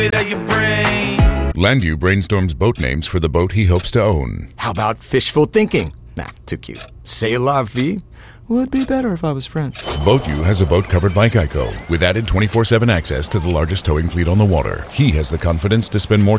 of your brain. Landu brainstorms boat names for the boat he hopes to own. How about fishful thinking? Nah, too cute. C'est la vie? Would be better if I was French. BoatU has a boat covered by Geico, with added 24/7 access to the largest towing fleet on the water. He has the confidence to spend more